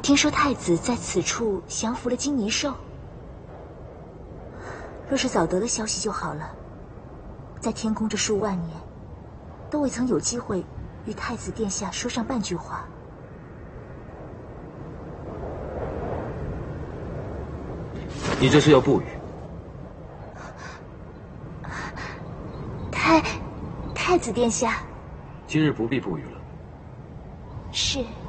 听说太子在此处降服了金泥兽，若是早得了消息就好了。在天宫这数万年，都未曾有机会与太子殿下说上半句话。 你这是要不语？ 太子殿下， 今日不必不语了。 是。